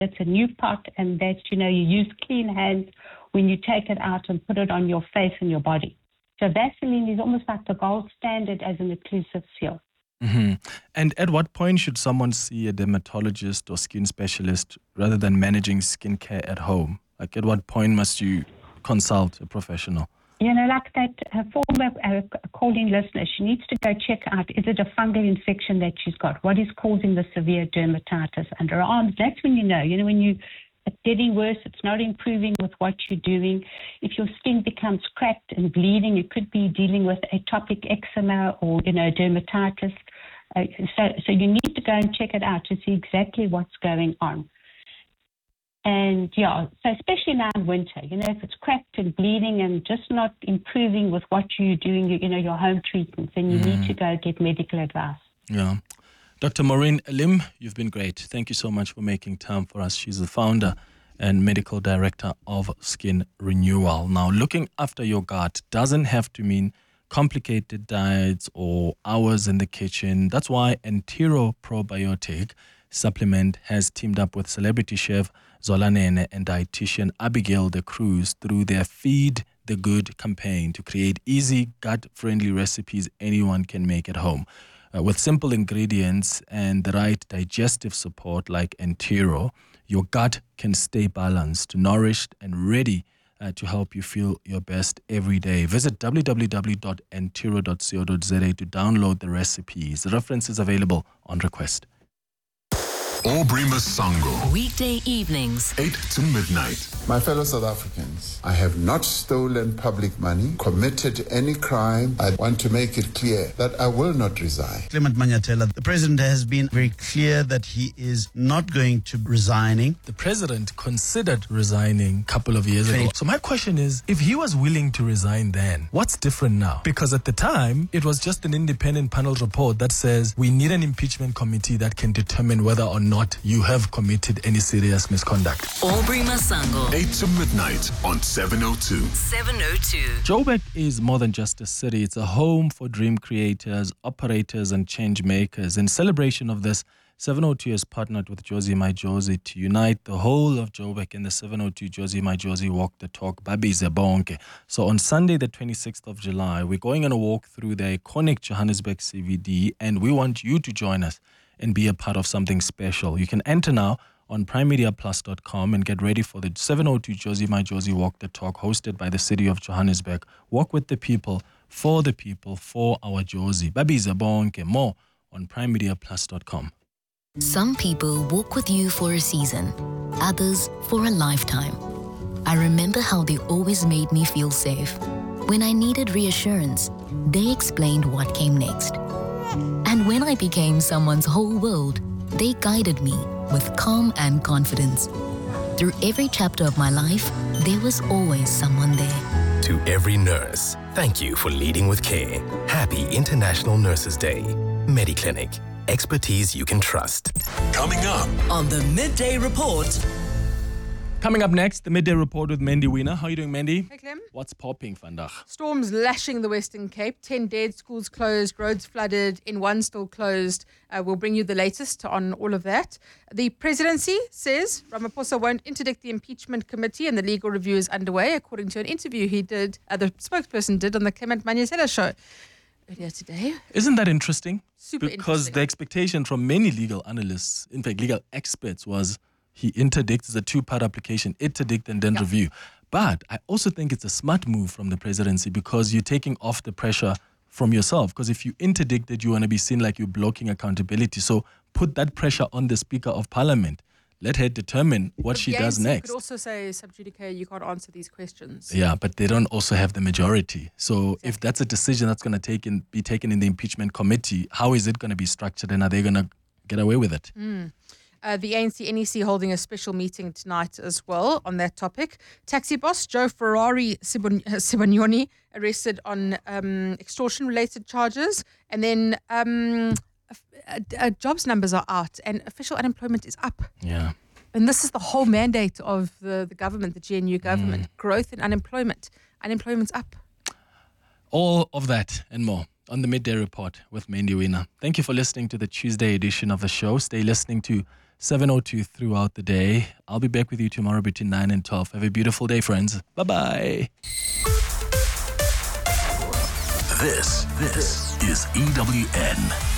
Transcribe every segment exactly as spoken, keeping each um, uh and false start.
it's a new pot and that, you know, you use clean hands when you take it out and put it on your face and your body. So Vaseline is almost like the gold standard as an occlusive seal. Mm-hmm. And at what point should someone see a dermatologist or skin specialist rather than managing skincare at home? Like, at what point must you consult a professional? You know, like that uh, former uh, call-in listener, she needs to go check out, is it a fungal infection that she's got? What is causing the severe dermatitis under her arms? That's when you know. You know, when you, it's getting worse, it's not improving with what you're doing. If your skin becomes cracked and bleeding, you could be dealing with atopic eczema or, you know, dermatitis. Uh, so, so you need to go and check it out to see exactly what's going on. And yeah, so especially now in winter, you know, if it's cracked and bleeding and just not improving with what you're doing, you, you know, your home treatments, then you mm. need to go get medical advice. Yeah. Doctor Maureen Lim, you've been great. Thank you so much for making time for us. She's the founder and medical director of Skin Renewal. Now, looking after your gut doesn't have to mean complicated diets or hours in the kitchen. That's why Entero Probiotic supplement has teamed up with celebrity chef Zola Nene and dietitian Abigail De Cruz through their Feed the Good campaign to create easy, gut-friendly recipes anyone can make at home. Uh, with simple ingredients and the right digestive support like Entero, your gut can stay balanced, nourished, and ready uh, to help you feel your best every day. Visit w w w dot entero dot co dot z a to download the recipes. The reference is available on request. Aubrey Masango. Weekday evenings, eight to midnight. My fellow South Africans, I have not stolen public money, committed any crime. I want to make it clear that I will not resign. Clement Manyatela, the president has been very clear that he is not going to be resigning. The president considered resigning a couple of years ago. So my question is, if he was willing to resign then, what's different now? Because at the time, it was just an independent panel report that says we need an impeachment committee that can determine whether or not you have committed any serious misconduct. Aubrey Masango. eight to midnight on seven oh two. seven oh two. Joburg is more than just a city. It's a home for dream creators, operators, and change makers. In celebration of this, seven oh two has partnered with Jozi My Jozi to unite the whole of Joburg in the seven oh two Jozi My Jozi Walk the Talk, Babize Bonke. So on Sunday, the twenty-sixth of July, we're going on a walk through the iconic Johannesburg C V D, and we want you to join us and be a part of something special. You can enter now on prime media plus dot com and get ready for the seven oh two Jozi My Jozi Walk the Talk, hosted by the city of Johannesburg. Walk with the people, for the people, for our Jozi. Babize Bonke. More on prime media plus dot com. Some people walk with you for a season, others for a lifetime. I remember how they always made me feel safe. When I needed reassurance, they explained what came next. And when I became someone's whole world, they guided me with calm and confidence. Through every chapter of my life, there was always someone there. To every nurse, thank you for leading with care. Happy International Nurses Day. MediClinic. Expertise you can trust. Coming up on the Midday Report. Coming up next, the Midday Report with Mandy Wiener. How are you doing, Mandy? Hey, Clem. What's popping, vandag? Storms lashing the Western Cape. Ten dead, schools closed, roads flooded, in one still closed. Uh, we'll bring you the latest on all of that. The presidency says Ramaphosa won't interdict the impeachment committee and the legal review is underway, according to an interview he did, uh, the spokesperson did on the Clement Manyatela show earlier today. Isn't that interesting? Super because interesting. The expectation from many legal analysts, in fact, legal experts, was he interdicts. It's a two-part application, interdict and then yeah. review. But I also think it's a smart move from the presidency because you're taking off the pressure from yourself. Because if you interdict it, you want to be seen like you're blocking accountability. So put that pressure on the Speaker of Parliament. Let her determine what but she the does A N C next. Could also say, sub judice, you can't answer these questions. Yeah, but they don't also have the majority. So exactly. if that's a decision that's going to take in, be taken in the impeachment committee, how is it going to be structured and are they going to get away with it? Mm. Uh, the A N C N E C holding a special meeting tonight as well on that topic. Taxi boss Joe Ferrari Sibagnoni arrested on um, extortion-related charges. And then um, uh, uh, jobs numbers are out and official unemployment is up. Yeah. And this is the whole mandate of the, the government, the G N U government. Mm. Growth in unemployment. Unemployment's up. All of that and more on the Midday Report with Mandy Wiener. Thank you for listening to the Tuesday edition of the show. Stay listening to seven oh two throughout the day. I'll be back with you tomorrow between nine and twelve. Have a beautiful day, friends. Bye-bye. This, this is E W N.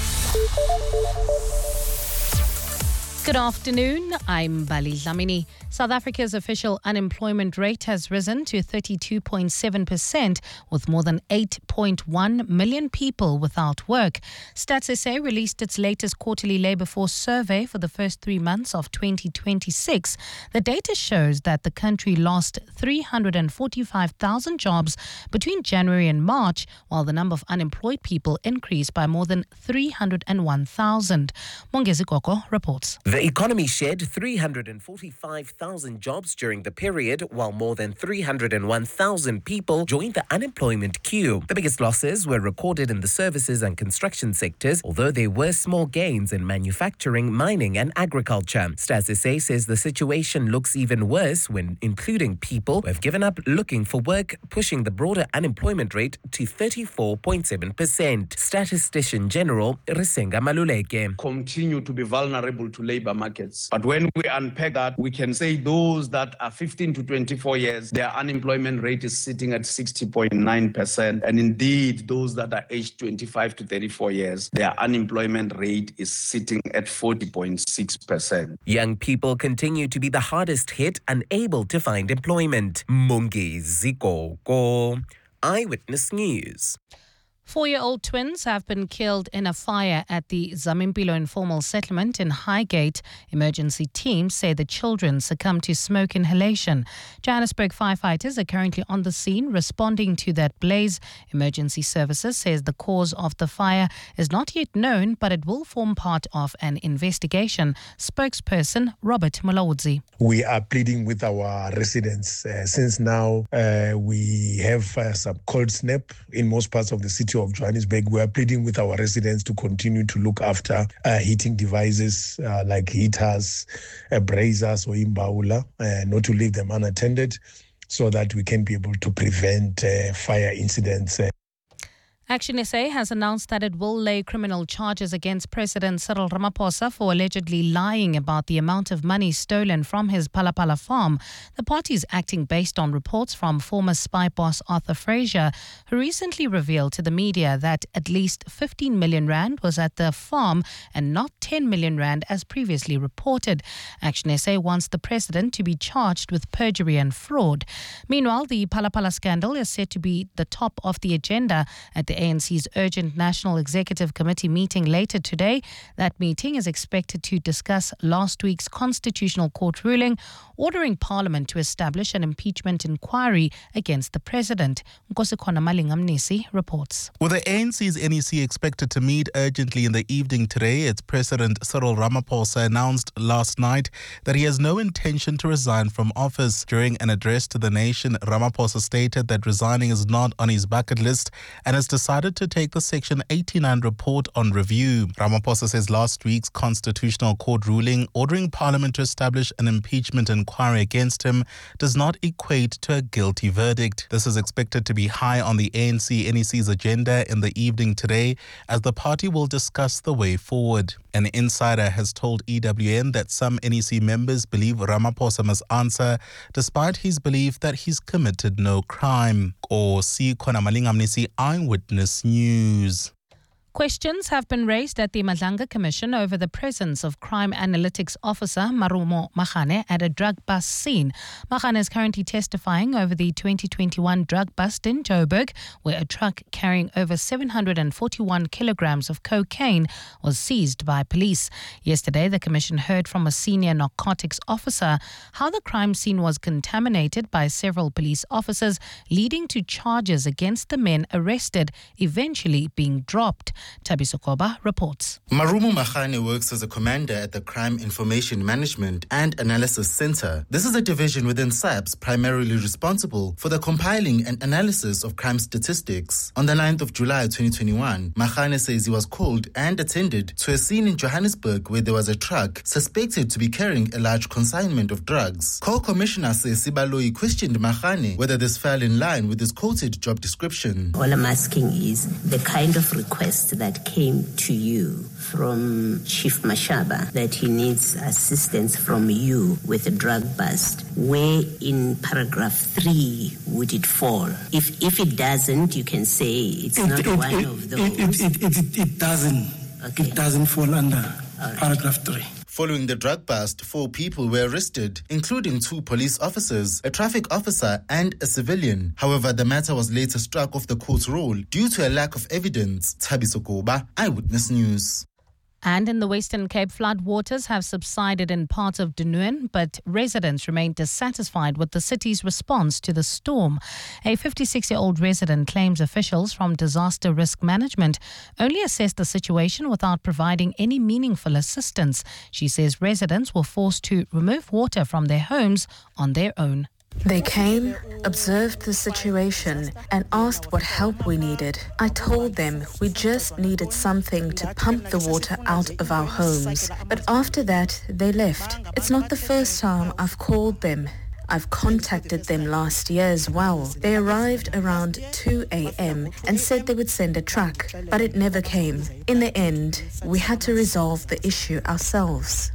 Good afternoon, I'm Bali Lamini. South Africa's official unemployment rate has risen to thirty-two point seven percent, with more than eight point one million people without work. Stats S A released its latest quarterly labour force survey for the first three months of twenty twenty-six. The data shows that the country lost three hundred forty-five thousand jobs between January and March, while the number of unemployed people increased by more than three hundred one thousand. Mongezi Koko reports. The economy shed three hundred forty-five thousand jobs during the period, while more than three hundred one thousand people joined the unemployment queue. The biggest losses were recorded in the services and construction sectors, although there were small gains in manufacturing, mining and agriculture. Stats S A says the situation looks even worse when including people who have given up looking for work, pushing the broader unemployment rate to thirty-four point seven percent. Statistician General Risenga Maluleke. Continue to be vulnerable to labor markets. But when we unpack that, we can say those that are fifteen to twenty-four years, their unemployment rate is sitting at sixty point nine percent. And indeed, those that are aged twenty-five to thirty-four years, their unemployment rate is sitting at forty point six percent. Young people continue to be the hardest hit, unable to find employment. Mongezi Koko, Eyewitness News. Four-year-old twins have been killed in a fire at the Zamimpilo informal settlement in Highgate. Emergency teams say the children succumbed to smoke inhalation. Johannesburg firefighters are currently on the scene responding to that blaze. Emergency services says the cause of the fire is not yet known, but it will form part of an investigation. Spokesperson Robert Malawudzi. We are pleading with our residents. Uh, since now uh, we have uh, some cold snap in most parts of the city of Johannesburg, we are pleading with our residents to continue to look after uh, heating devices uh, like heaters, uh, braziers or imbaula, uh, not to leave them unattended so that we can be able to prevent uh, fire incidents. Uh. Action S A has announced that it will lay criminal charges against President Cyril Ramaphosa for allegedly lying about the amount of money stolen from his Palapala farm. The party is acting based on reports from former spy boss Arthur Fraser, who recently revealed to the media that at least fifteen million rand was at the farm and not ten million rand as previously reported. Action S A wants the president to be charged with perjury and fraud. Meanwhile, the Palapala scandal is set to be the top of the agenda at the A N C's urgent National Executive Committee meeting later today. That meeting is expected to discuss last week's Constitutional Court ruling ordering Parliament to establish an impeachment inquiry against the President. Nkosikona Malingamnisi reports. With the A N C's N E C expected to meet urgently in the evening today, its President Cyril Ramaphosa announced last night that he has no intention to resign from office. During an address to the nation, Ramaphosa stated that resigning is not on his bucket list and has decided to take the Section eighty-nine report on review. Ramaphosa says last week's Constitutional Court ruling ordering Parliament to establish an impeachment inquiry against him does not equate to a guilty verdict. This is expected to be high on the A N C N E C's agenda in the evening today, as the party will discuss the way forward. An insider has told E W N that some N E C members believe Ramaphosa must answer, despite his belief that he's committed no crime. Or see Kona Malingamnisi, Eyewitness News. Questions have been raised at the Madlanga Commission over the presence of Crime Analytics Officer Marumo Magane at a drug bust scene. Magane is currently testifying over the twenty twenty-one drug bust in Joburg, where a truck carrying over seven hundred forty-one kilograms of cocaine was seized by police. Yesterday, the Commission heard from a senior narcotics officer how the crime scene was contaminated by several police officers, leading to charges against the men arrested eventually being dropped. Tabiso Koba reports. Marumo Magane works as a commander at the Crime Information Management and Analysis Center. This is a division within S A P S primarily responsible for the compiling and analysis of crime statistics. On the ninth of July twenty twenty-one, Magane says he was called and attended to a scene in Johannesburg where there was a truck suspected to be carrying a large consignment of drugs. Co-Commissioner says Sibaloi questioned Magane whether this fell in line with his quoted job description. All I'm asking is the kind of request request that came to you from Chief Mashaba that he needs assistance from you with a drug bust, where in paragraph three would it fall? If if it doesn't, you can say it's it, not it, one it, of those. It, it, it, it, it doesn't. Okay. It doesn't fall under right. paragraph three. Following the drug bust, four people were arrested, including two police officers, a traffic officer and a civilian. However, the matter was later struck off the court roll due to a lack of evidence. Thabiso Goba, Eyewitness News. And in the Western Cape, flood waters have subsided in parts of Dunoon, but residents remain dissatisfied with the city's response to the storm. A fifty-six-year-old resident claims officials from Disaster Risk Management only assessed the situation without providing any meaningful assistance. She says residents were forced to remove water from their homes on their own. They came, observed the situation, and asked what help we needed. I told them we just needed something to pump the water out of our homes. But after that, they left. It's not the first time I've called them. I've contacted them last year as well. They arrived around two a.m. and said they would send a truck, but it never came. In the end, we had to resolve the issue ourselves.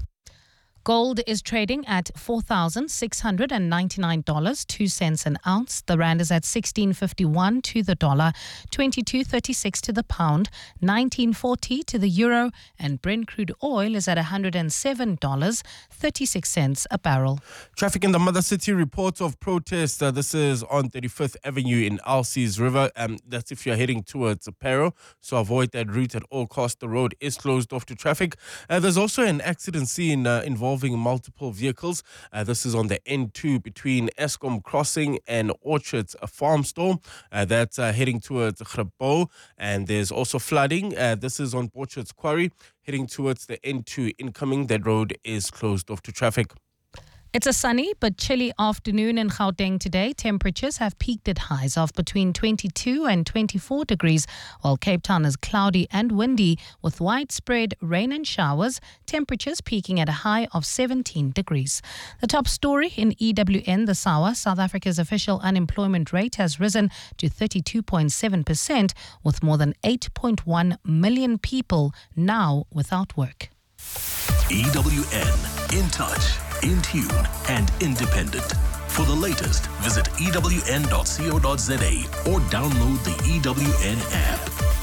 Gold is trading at four thousand six hundred ninety-nine dollars and two cents an ounce. The rand is at sixteen fifty-one to the dollar, twenty-two thirty-six to the pound, nineteen forty to the euro, and Brent crude oil is at one hundred seven dollars and thirty-six cents a barrel. Traffic in the Mother City, reports of protest. Uh, this is on thirty-fifth Avenue in Alces River. Um, that's if you're heading towards Pero, so avoid that route at all costs. The road is closed off to traffic. Uh, there's also an accident scene uh, involving multiple vehicles. Uh, this is on the N two between Eskom Crossing and Orchards a farm store. Uh, that's uh, heading towards Grabo. And there's also flooding. Uh, this is on Orchards Quarry, heading towards the N two incoming. That road is closed off to traffic. It's a sunny but chilly afternoon in Gauteng today. Temperatures have peaked at highs of between twenty-two and twenty-four degrees, while Cape Town is cloudy and windy with widespread rain and showers, temperatures peaking at a high of seventeen degrees. The top story in E W N, the SAWA, South Africa's official unemployment rate has risen to thirty-two point seven percent, with more than eight point one million people now without work. E W N, in touch, in tune, and independent. For the latest, visit E W N dot co dot za or download the E W N app.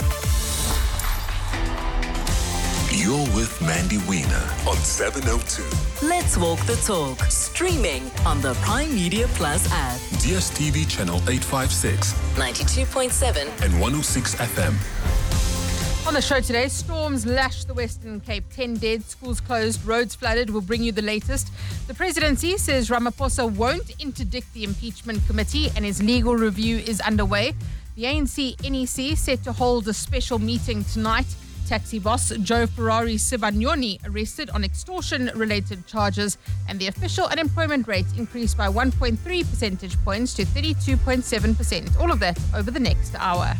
You're with Mandy Wiener on seven oh two. Let's walk the talk. Streaming on the Prime Media Plus app. D S T V channel eight fifty-six, ninety-two point seven, and one oh six F M. On the show today, storms lash the Western Cape. ten dead, schools closed, roads flooded. We'll bring you the latest. The presidency says Ramaphosa won't interdict the impeachment committee and his legal review is underway. The A N C N E C set to hold a special meeting tonight. Taxi boss Joe Ferrari Sibanyoni arrested on extortion-related charges, and the official unemployment rate increased by one point three percentage points to thirty-two point seven percent. All of that over the next hour.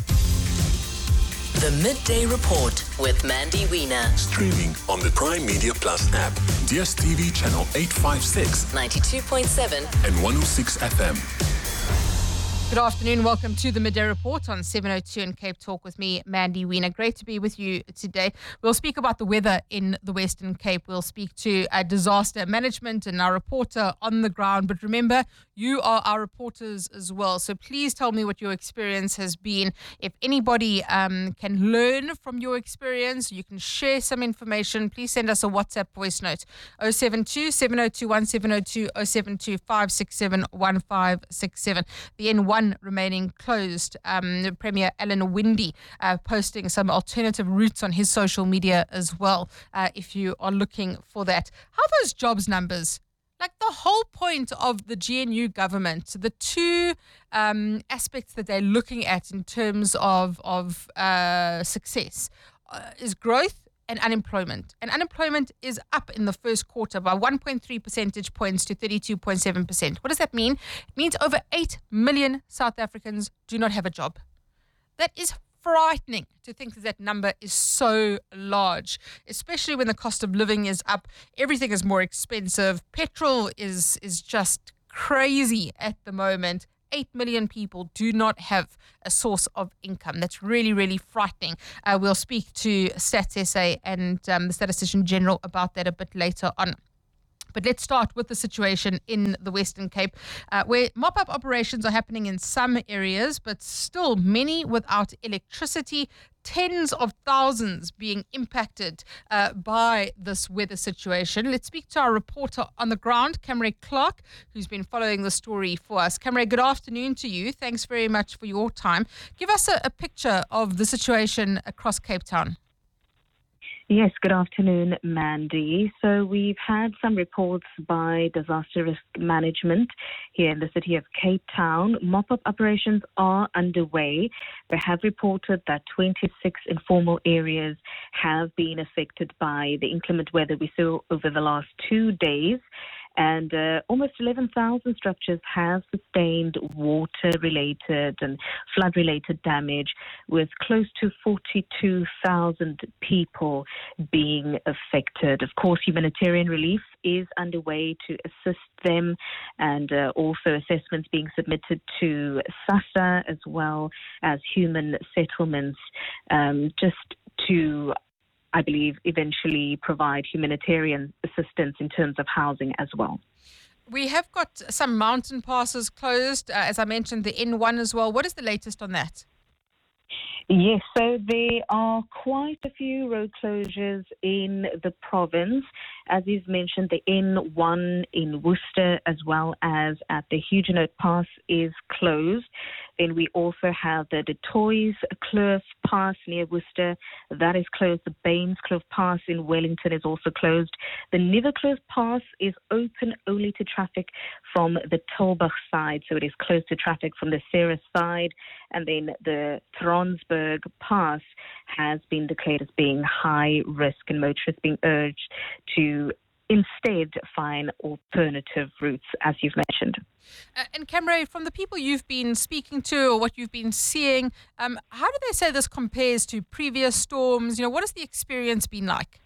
The Midday Report with Mandy Wiener. Streaming on the Prime Media Plus app, D S T V channel eight fifty-six, ninety-two point seven, and one oh six F M. Good afternoon. Welcome to the Midday Report on seven oh two and Cape Talk with me, Mandy Wiener. Great to be with you today. We'll speak about the weather in the Western Cape. We'll speak to uh, disaster management and our reporter on the ground. But remember, you are our reporters as well. So please tell me what your experience has been. If anybody um, can learn from your experience, you can share some information. Please send us a WhatsApp voice note. oh seven two, seven oh two, one seven oh two, oh seven two, five six seven, one five six seven. The N one remaining closed. Um, Premier Alan Winde uh, posting some alternative routes on his social media as well, uh, if you are looking for that. How are those jobs numbers? Like the whole point of the G N U government, the two um, aspects that they're looking at in terms of, of uh, success uh, is growth and unemployment. And unemployment is up in the first quarter by one point three percentage points to thirty-two point seven percent. What does that mean? It means over eight million South Africans do not have a job. That is frightening to think that that number is so large, especially when the cost of living is up. Everything is more expensive. Petrol is is just crazy at the moment. eight million people do not have a source of income. That's really, really frightening. Uh, we'll speak to Stats S A and um, the Statistician General about that a bit later on. But let's start with the situation in the Western Cape, uh, where mop-up operations are happening in some areas, but still many without electricity, tens of thousands being impacted uh, by this weather situation. Let's speak to our reporter on the ground, Camry Clark, who's been following the story for us. Camry, good afternoon to you. Thanks very much for your time. Give us a, a picture of the situation across Cape Town. Yes, good afternoon, Mandy. So we've had some reports by Disaster Risk Management here in the city of Cape Town. Mop-up operations are underway. They have reported that twenty-six informal areas have been affected by the inclement weather we saw over the last two days. And uh, almost eleven thousand structures have sustained water-related and flood-related damage, with close to forty-two thousand people being affected. Of course, humanitarian relief is underway to assist them, and uh, also assessments being submitted to SASSA as well as human settlements, um, just to I believe, eventually provide humanitarian assistance in terms of housing as well. We have got some mountain passes closed, uh, as I mentioned, the N one as well. What is the latest on that? Yes, so there are quite a few road closures in the province. As you've mentioned, the N one in Worcester as well as at the Huguenot Pass is closed. Then we also have the De Toys Kloof Pass near Worcester. That is closed. The Baines Kloof Pass in Wellington is also closed. The Niederkloof Pass is open only to traffic from the Tilburg side, so it is closed to traffic from the Ceres side. And then the Transberg Pass has been declared as being high risk, and motorists being urged to instead find alternative routes, as you've mentioned. Uh, and Camry, from the people you've been speaking to or what you've been seeing, um, how do they say this compares to previous storms? You know, what has the experience been like?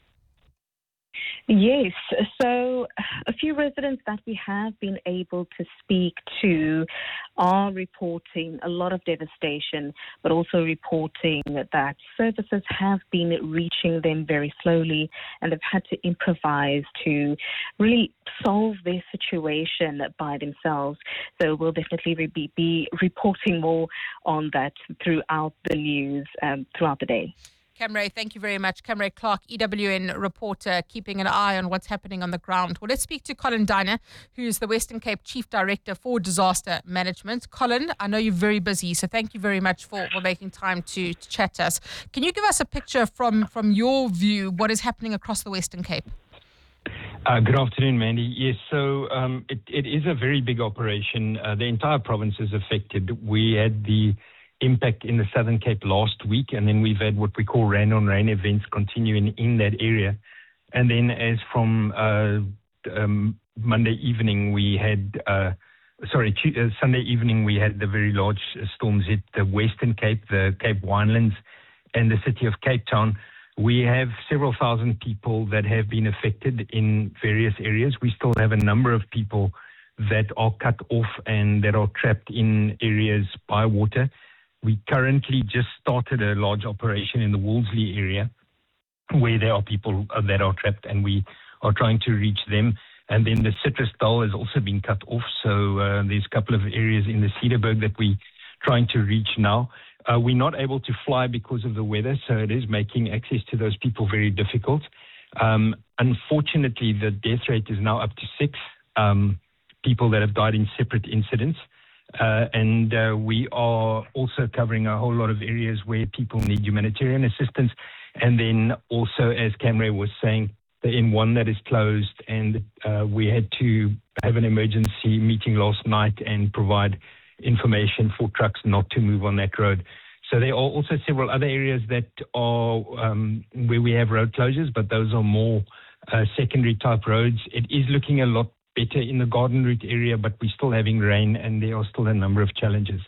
Yes, so a few residents that we have been able to speak to are reporting a lot of devastation, but also reporting that services have been reaching them very slowly, and they've had to improvise to really solve their situation by themselves. So we'll definitely be, be reporting more on that throughout the news um, throughout the day. Camry, thank you very much. Camry Clark, E W N reporter, keeping an eye on what's happening on the ground. Well, let's speak to Colin Diner, who's the Western Cape Chief Director for Disaster Management. Colin, I know you're very busy, so thank you very much for, for making time to, to chat to us. Can you give us a picture from, from your view, what is happening across the Western Cape? Uh, good afternoon, Mandy. Yes, so um, it, it is a very big operation. Uh, the entire province is affected. We had the impact in the Southern Cape last week, and then we've had what we call rain-on-rain events continuing in that area. And then as from uh, um, Monday evening, we had, uh, sorry, uh, Sunday evening, we had the very large storms hit the Western Cape, the Cape Winelands, and the city of Cape Town. We have several thousand people that have been affected in various areas. We still have a number of people that are cut off and that are trapped in areas by water. We currently just started a large operation in the Wolseley area where there are people that are trapped, and we are trying to reach them. And then the Citrus Dal has also been cut off. So uh, there's a couple of areas in the Cedarburg that we're trying to reach now. Uh, we're not able to fly because of the weather, so it is making access to those people very difficult. Um, unfortunately, the death rate is now up to six um, people that have died in separate incidents. Uh, and uh, we are also covering a whole lot of areas where people need humanitarian assistance. And then also, as Camry was saying, the N one that is closed, and uh, we had to have an emergency meeting last night and provide information for trucks not to move on that road. So there are also several other areas that are um, where we have road closures, but those are more uh, secondary type roads. It is looking a lot better in the Garden Route area, but we're still having rain, and there are still a number of challenges.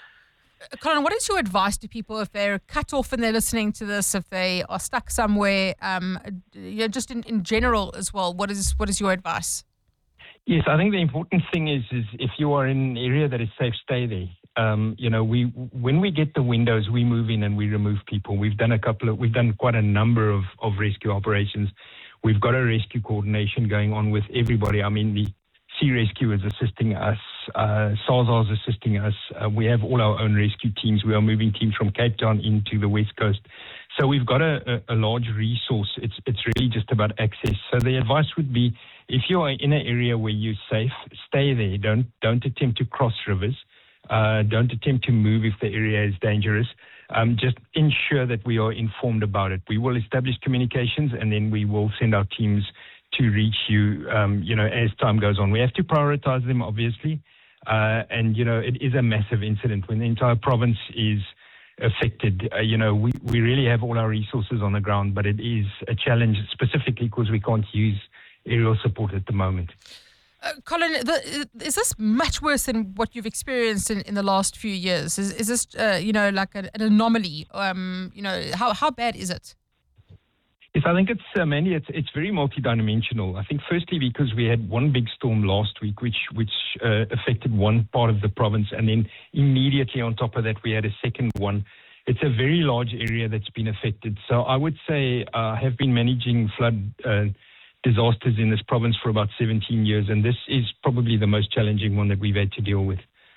Colin, what is your advice to people if they're cut off and they're listening to this, if they are stuck somewhere, um, you know, just in, in general as well? What is what is your advice? Yes, I think the important thing is, is if you are in an area that is safe, stay there. Um, you know, we when we get the windows, we move in and we remove people. We've done a couple of, we've done quite a number of, of rescue operations. We've got a rescue coordination going on with everybody. I mean, the Sea Rescue is assisting us, uh, SARS is assisting us. Uh, we have all our own rescue teams. We are moving teams from Cape Town into the West Coast. So we've got a, a, a large resource. It's it's really just about access. So the advice would be, if you are in an area where you're safe, stay there. Don't don't attempt to cross rivers. Uh, don't attempt to move if the area is dangerous. Um, just ensure that we are informed about it. We will establish communications, and then we will send our teams to reach you, um, you know, as time goes on. We have to prioritize them, obviously. Uh, and, you know, it is a massive incident when the entire province is affected. Uh, you know, we, we really have all our resources on the ground, but it is a challenge specifically because we can't use aerial support at the moment. Uh, Colin, the, is this much worse than what you've experienced in, in the last few years? Is, is this, uh, you know, like an, an anomaly? Um, you know, how, how bad is it? Yes, I think it's, uh, Mandy, it's, it's very multidimensional. I think firstly because we had one big storm last week which, which uh, affected one part of the province, and then immediately on top of that we had a second one. It's a very large area that's been affected. So I would say uh, I have been managing flood uh, disasters in this province for about seventeen years, and this is probably the most challenging one that we've had to deal with.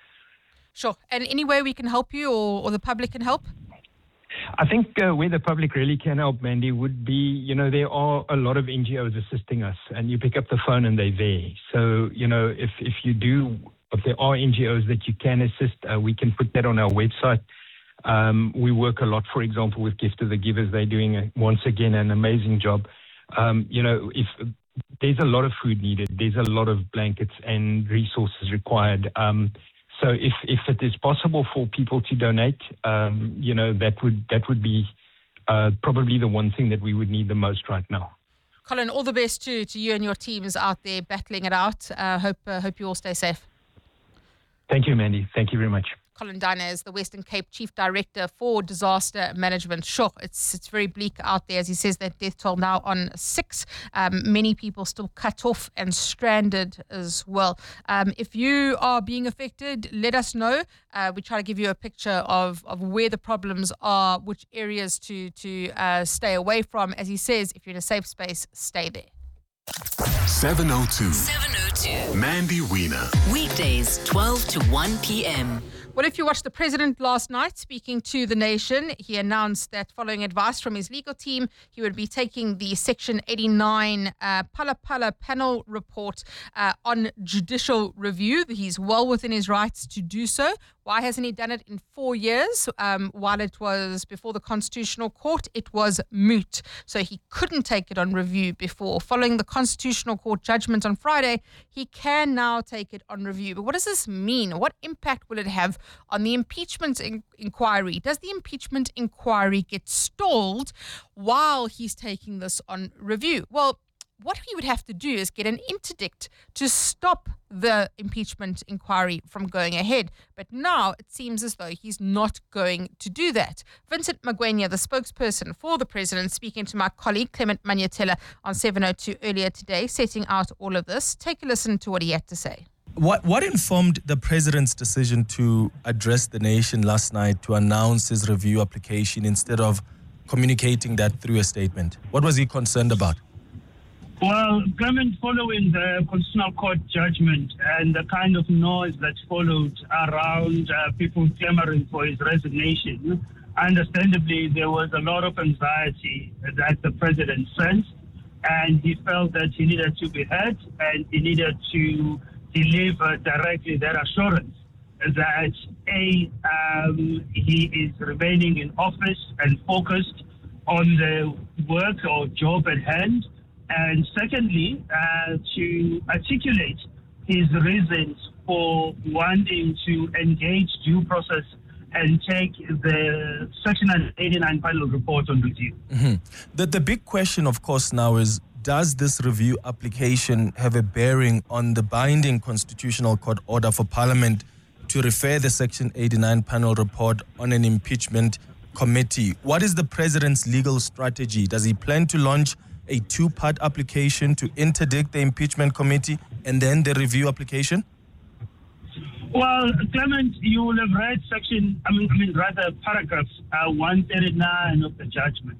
Sure. And any way we can help you, or, or the public can help? I think uh, where the public really can help, Mandy, would be, you know, there are a lot of N G Os assisting us, and you pick up the phone and they're there. So, you know, if, if you do, if there are N G Os that you can assist, uh, we can put that on our website. Um, we work a lot, for example, with Gift of the Givers. They're doing, a, once again, an amazing job. Um, you know, if there's a lot of food needed, there's a lot of blankets and resources required. Um, So if, if it is possible for people to donate, um, you know, that would that would be uh, probably the one thing that we would need the most right now. Colin, all the best to, to you and your teams out there battling it out. Uh, hope uh, hope you all stay safe. Thank you, Mandy. Thank you very much. Colin Diner is the Western Cape Chief Director for Disaster Management. Sure, it's it's very bleak out there. As he says, that death toll now on six. Um, many people still cut off and stranded as well. Um, if you are being affected, let us know. Uh, we try to give you a picture of, of where the problems are, which areas to, to uh, stay away from. As he says, if you're in a safe space, stay there. seven oh two. seven oh two. Mandy Wiener. Weekdays, twelve to one p.m. Well, if you watched the president last night speaking to the nation, he announced that following advice from his legal team, he would be taking the Section eighty-nine uh, Phala Phala panel report uh, on judicial review. He's well within his rights to do so. Why hasn't he done it in four years? Um, while it was before the Constitutional Court, it was moot. So he couldn't take it on review before. Following the Constitutional Court judgment on Friday, he can now take it on review. But what does this mean? What impact will it have on the impeachment in- inquiry? Does the impeachment inquiry get stalled while he's taking this on review? Well, what he would have to do is get an interdict to stop the impeachment inquiry from going ahead. But now it seems as though he's not going to do that. Vincent Magwenya, the spokesperson for the president, speaking to my colleague Clement Manyatela on seven oh two earlier today, setting out all of this. Take a listen to what he had to say. What what informed the president's decision to address the nation last night to announce his review application instead of communicating that through a statement? What was he concerned about? Well, Clement, following the Constitutional Court judgment and the kind of noise that followed around uh, people clamoring for his resignation, understandably, there was a lot of anxiety that the president sensed, and he felt that he needed to be heard and he needed to deliver directly that assurance that, A, um, he is remaining in office and focused on the work or job at hand, and secondly, uh, to articulate his reasons for wanting to engage due process and take the Section eighty-nine panel report on review. Mm-hmm. The, the big question, of course, now is, does this review application have a bearing on the binding Constitutional Court order for Parliament to refer the Section eighty-nine panel report on an impeachment committee? What is the president's legal strategy? Does he plan to launch a two-part application to interdict the impeachment committee and then the review application? Well, Clement, you will have read section, I mean, I mean rather paragraph uh, one thirty-nine of the judgment,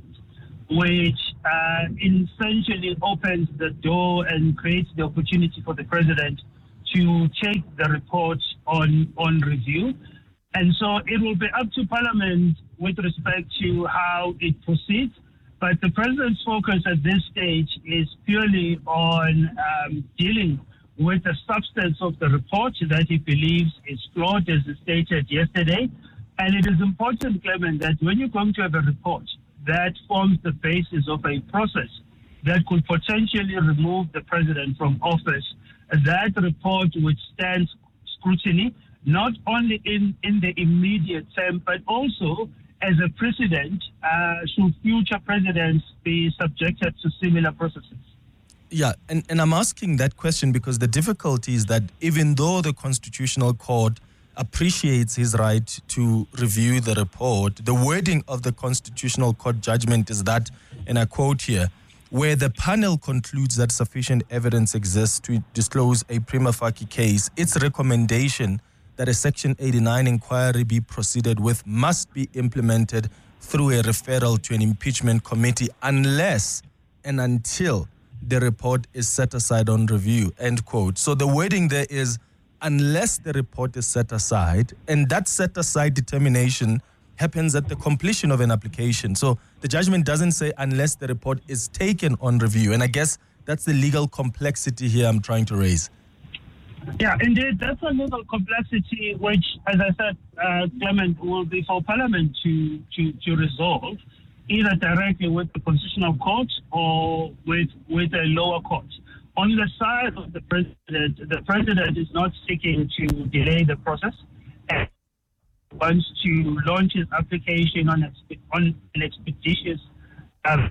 which uh, essentially opens the door and creates the opportunity for the president to take the report on, on review. And so it will be up to Parliament with respect to how it proceeds. But the president's focus at this stage is purely on um, dealing with the substance of the report that he believes is flawed, as stated yesterday. And it is important, Clement, that when you're going to have a report that forms the basis of a process that could potentially remove the president from office, that report withstands scrutiny, not only in, in the immediate term, but also as a precedent uh, should future presidents be subjected to similar processes. Yeah, and, and I'm asking that question because the difficulty is that even though the Constitutional Court appreciates his right to review the report, the wording of the Constitutional Court judgment is that, and I quote here, where the panel concludes that sufficient evidence exists to disclose a prima facie case, its recommendation that a Section eighty-nine inquiry be proceeded with must be implemented through a referral to an impeachment committee unless and until the report is set aside on review, end quote. So the wording there is unless the report is set aside, and that set aside determination happens at the completion of an application. So the judgment doesn't say unless the report is taken on review. And I guess that's the legal complexity here I'm trying to raise. Yeah, indeed, that's a legal complexity which, as I said, uh, Clement, will be for Parliament to, to, to resolve, either directly with the Constitutional Court or with with a lower court. On the side of the president, the president is not seeking to delay the process and wants to launch his application on, on an expeditious uh,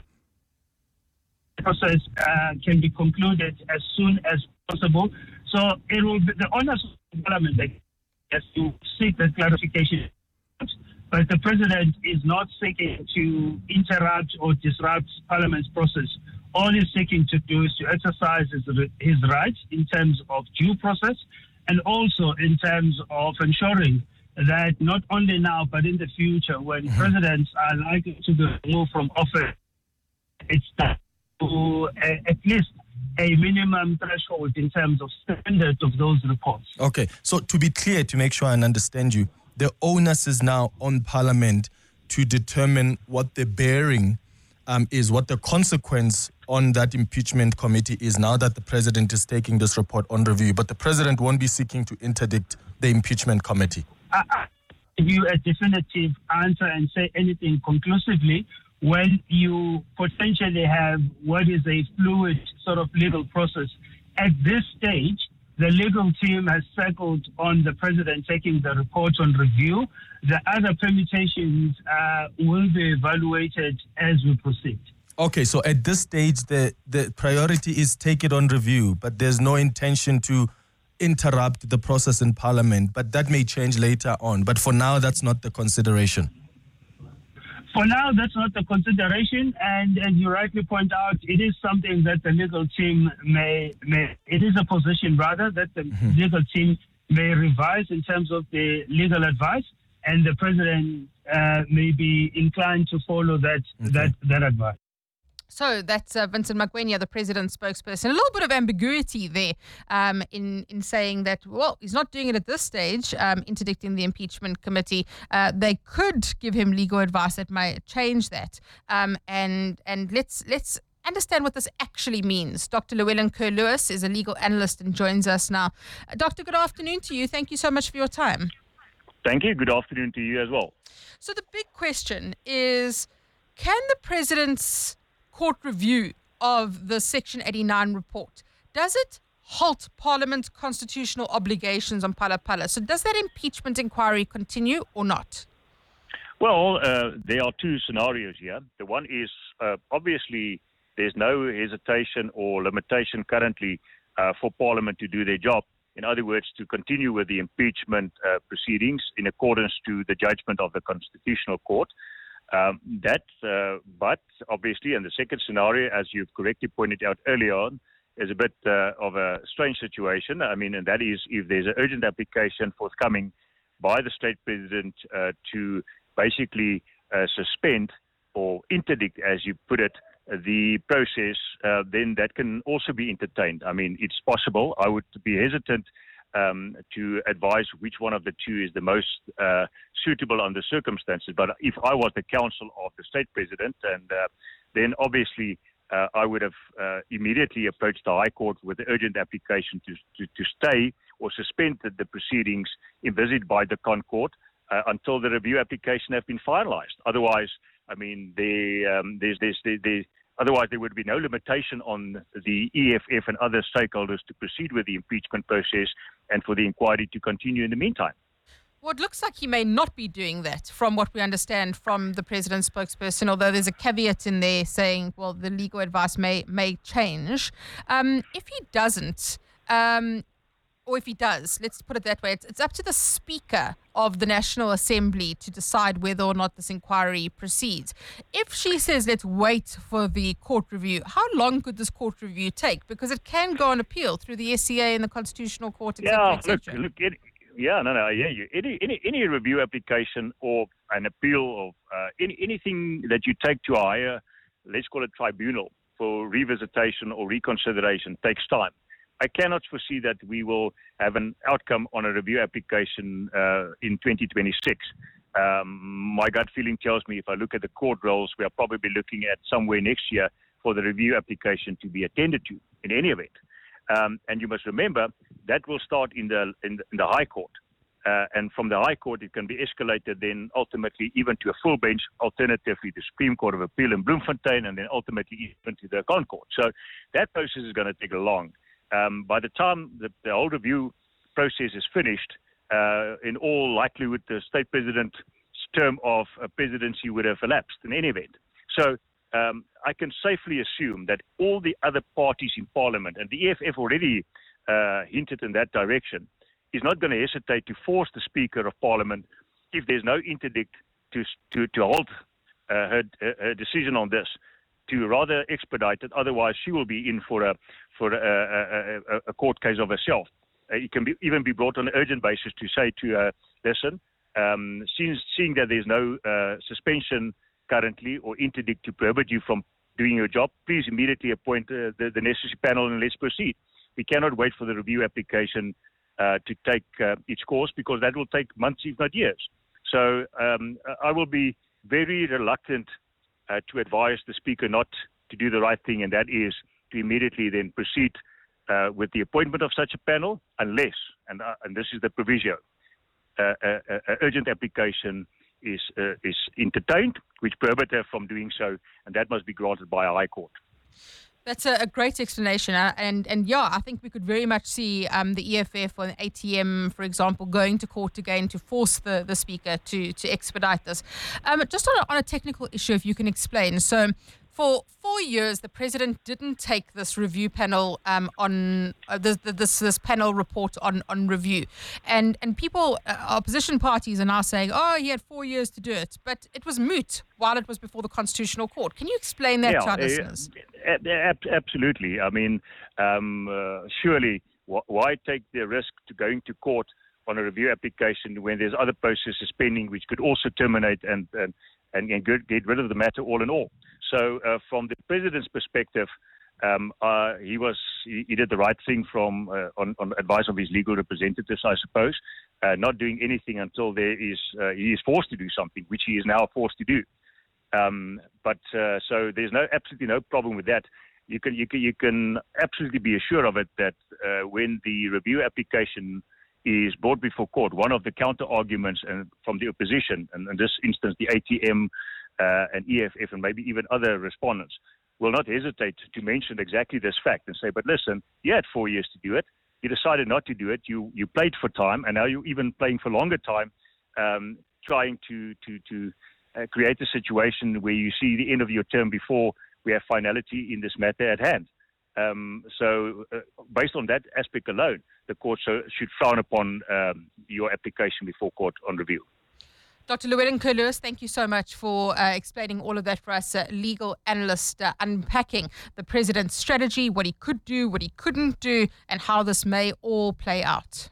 process uh, can be concluded as soon as possible. So it will be the honors of Parliament as to seek the clarification. But the president is not seeking to interrupt or disrupt Parliament's process. All he's seeking to do is to exercise his, his rights in terms of due process and also in terms of ensuring that not only now but in the future when mm-hmm. presidents are likely to be removed from office, it's to uh, at least a minimum threshold in terms of standard of those reports. Okay, so to be clear, to make sure I understand you, the onus is now on Parliament to determine what the bearing um, is, what the consequence on that impeachment committee is now that the president is taking this report on review. But the president won't be seeking to interdict the impeachment committee. I, I give you a definitive answer and say anything conclusively when you potentially have what is a fluid sort of legal process. At this stage, the legal team has settled on the president taking the report on review. The other permutations uh, will be evaluated as we proceed. Okay, so at this stage, the, the priority is take it on review, but there's no intention to interrupt the process in Parliament. But that may change later on. But for now, that's not the consideration. For now, that's not the consideration, and as you rightly point out, it is something that the legal team may, may it is a position rather that the mm-hmm. legal team may revise in terms of the legal advice, and the president uh, may be inclined to follow that okay. that that advice. So that's uh, Vincent Magwenya, the president's spokesperson. A little bit of ambiguity there um, in, in saying that, well, he's not doing it at this stage, um, interdicting the impeachment committee. Uh, they could give him legal advice that might change that. Um, and and let's let's understand what this actually means. Doctor Llewellyn Kerr-Lewis is a legal analyst and joins us now. Uh, Doctor, good afternoon to you. Thank you so much for your time. Thank you. Good afternoon to you as well. So the big question is, can the president's court review of the Section eighty-nine report, does it halt Parliament's constitutional obligations on Phala Phala? So does that impeachment inquiry continue or not? Well, uh, there are two scenarios here. The one is uh, obviously there's no hesitation or limitation currently uh, for Parliament to do their job. In other words, to continue with the impeachment uh, proceedings in accordance to the judgment of the Constitutional Court. Um, that, uh, but obviously, and the second scenario, as you've correctly pointed out earlier on, is a bit uh, of a strange situation. I mean, and that is if there's an urgent application forthcoming by the state president uh, to basically uh, suspend or interdict, as you put it, the process, uh, then that can also be entertained. I mean, it's possible. I would be hesitant um, to advise which one of the two is the most uh, suitable under circumstances. But if I was the counsel of the state president, and uh, then obviously uh, I would have uh, immediately approached the High Court with the urgent application to, to, to stay or suspend the, the proceedings envisaged by the Con Court uh, until the review application has been finalized. Otherwise, I mean, they, um, there's, there's, there, there, otherwise there would be no limitation on the E F F and other stakeholders to proceed with the impeachment process and for the inquiry to continue in the meantime. Well, it looks like he may not be doing that from what we understand from the president's spokesperson, although there's a caveat in there saying, well, the legal advice may may change. Um, if he doesn't, um, or if he does, let's put it that way, it's, it's up to the Speaker of the National Assembly to decide whether or not this inquiry proceeds. If she says, let's wait for the court review, how long could this court review take? Because it can go on appeal through the S C A and the Constitutional Court, et cetera, yeah, et cetera. Look, look, it, yeah, no, no, yeah, you. Any, any, any review application or an appeal of uh, any, anything that you take to a higher, let's call it tribunal, for revisitation or reconsideration takes time. I cannot foresee that we will have an outcome on a review application uh, in twenty twenty-six. Um, my gut feeling tells me if I look at the court rolls, we are probably looking at somewhere next year for the review application to be attended to in any event. Um, and you must remember that will start in the in the, in the High Court. Uh, and from the High Court, it can be escalated then ultimately even to a full bench, alternatively the Supreme Court of Appeal in Bloemfontein, and then ultimately even to the Con Court. So that process is going to take long. Um, by the time the, the whole review process is finished, uh, in all likelihood, the state president's term of uh, presidency would have elapsed in any event. So um, I can safely assume that all the other parties in Parliament, and the E F F already uh, hinted in that direction, is not going to hesitate to force the Speaker of Parliament, if there's no interdict, to to, to hold uh, her, her decision on this, to rather expedite it. Otherwise, she will be in for a for a, a, a, a court case of herself. Uh, it can be, even be brought on an urgent basis to say to her, listen, um, seeing, seeing that there's no uh, suspension currently or interdict to prohibit you from doing your job, please immediately appoint uh, the, the necessary panel and let's proceed. We cannot wait for the review application uh, to take uh, its course, because that will take months, if not years. So um, I will be very reluctant uh, to advise the Speaker not to do the right thing, and that is to immediately then proceed uh, with the appointment of such a panel, unless, and, uh, and this is the proviso, uh, uh, uh, urgent application is uh, is entertained, which prohibits her from doing so, and that must be granted by a High Court. That's a, a great explanation. Uh, and, and yeah, I think we could very much see um, the E F F or the A T M, for example, going to court again to force the, the Speaker to, to expedite this. Um, just on a, on a technical issue, if you can explain. So for four years, the president didn't take this review panel um, on uh, this, this this panel report on, on review. And and people, uh, opposition parties are now saying, oh, he had four years to do it. But it was moot while it was before the Constitutional Court. Can you explain that yeah, to our uh, listeners? Absolutely. I mean, um, uh, surely, wh- why take the risk to going to court on a review application when there's other processes pending which could also terminate and and, and, and get, get rid of the matter all in all? So uh, from the president's perspective, um, uh, he was he, he did the right thing from uh, on, on advice of his legal representatives, I suppose, uh, not doing anything until there is uh, he is forced to do something, which he is now forced to do. Um, but uh, so there's no absolutely no problem with that. You can you can you can absolutely be assured of it that uh, when the review application is brought before court, one of the counter arguments and from the opposition, and in this instance the A T M uh, and E F F and maybe even other respondents, will not hesitate to mention exactly this fact and say, but listen, you had four years to do it. You decided not to do it. You you played for time, and now you're even playing for longer time, um, trying to to to uh, create a situation where you see the end of your term before we have finality in this matter at hand. Um, so, uh, based on that aspect alone, the court so, should frown upon um, your application before court on review. Doctor Llewellyn Kerr-Lewis, thank you so much for uh, explaining all of that for us. Uh, legal analyst uh, unpacking the president's strategy, what he could do, what he couldn't do, and how this may all play out.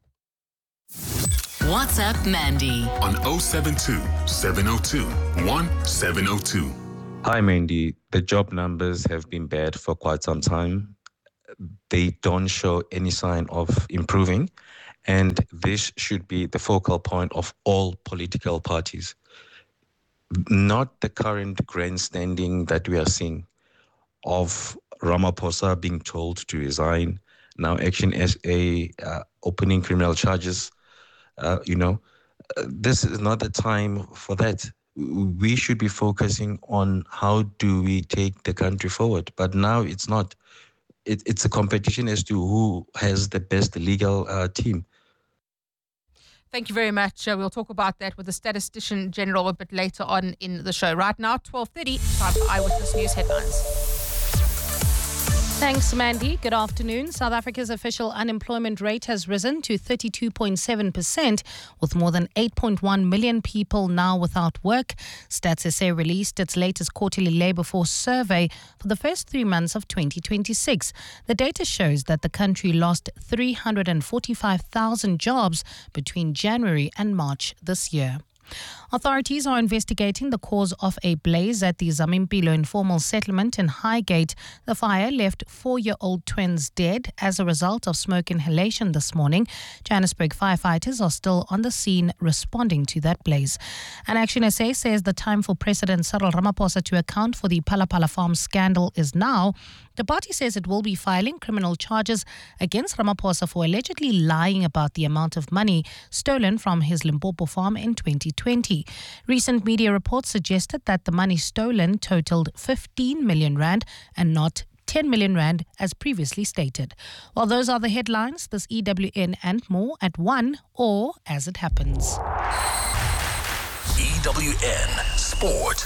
WhatsApp Mandy on oh seven two, seven oh two, one seven oh two. Hi, Mandy. The job numbers have been bad for quite some time. They don't show any sign of improving. And this should be the focal point of all political parties. Not the current grandstanding that we are seeing of Ramaphosa being told to resign, now Action S A uh, opening criminal charges. Uh, you know, uh, this is not the time for that. We should be focusing on how do we take the country forward. But now it's not. It, it's a competition as to who has the best legal uh, team. Thank you very much. Uh, we'll talk about that with the Statistician General a bit later on in the show. Right now, twelve thirty, time for Eyewitness News headlines. Thanks, Mandy. Good afternoon. South Africa's official unemployment rate has risen to thirty-two point seven percent, with more than eight point one million people now without work. Stats S A released its latest quarterly labour force survey for the first three months of twenty twenty-six. The data shows that the country lost three hundred forty-five thousand jobs between January and March this year. Authorities are investigating the cause of a blaze at the Zamimpilo informal settlement in Highgate. The fire left four-year-old twins dead as a result of smoke inhalation this morning. Johannesburg firefighters are still on the scene responding to that blaze. And Action S A says the time for President Cyril Ramaphosa to account for the Phala Phala Farm scandal is now. The party says it will be filing criminal charges against Ramaphosa for allegedly lying about the amount of money stolen from his Limpopo farm in twenty twenty. Recent media reports suggested that the money stolen totaled fifteen million rand and not ten million rand as previously stated. Well, those are the headlines. This E W N and more at one or as it happens. E W N Sport.